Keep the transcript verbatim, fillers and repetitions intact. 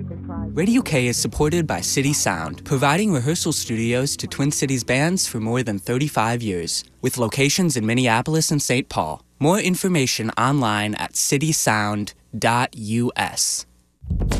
Radio K is supported by City Sound, providing rehearsal studios to Twin Cities bands for more than thirty-five years, with locations in Minneapolis and Saint Paul. More information online at city sound dot U S.